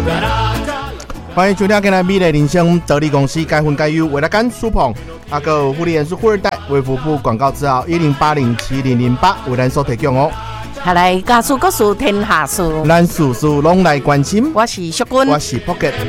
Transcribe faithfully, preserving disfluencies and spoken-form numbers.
欢迎收听今日美丽人生助理公司该分该优为了干苏鹏，啊个福利人数富二代卫福部广告字号一零八零七零零八为咱所提供哦。 下来家事各事天下事， 咱事事拢来关心。 我是淑君， 我是 Pocket。